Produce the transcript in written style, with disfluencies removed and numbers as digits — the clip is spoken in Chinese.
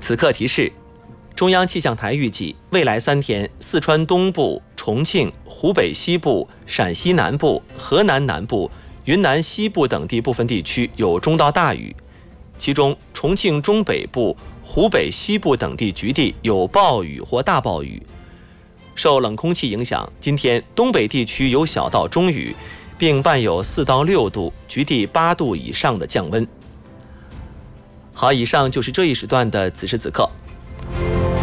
此刻提示：中央气象台预计，未来3天，四川东部、重庆、湖北西部、陕西南部、河南南部、云南西部等地部分地区有中到大雨，其中重庆中北部、湖北西部等地局地有暴雨或大暴雨。受冷空气影响，今天东北地区有小到中雨，并伴有4到6度，局地8度以上的降温。好，以上就是这一时段的此时此刻。